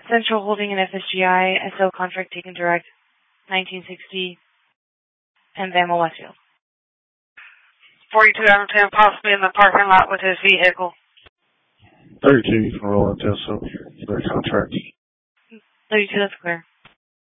Central Holding and FSGI, SL contract taken direct, 1960, and Van Westfield. 42 out of 10, possibly in the parking lot with his vehicle. 32, you can roll up to their contract. 32, that's clear.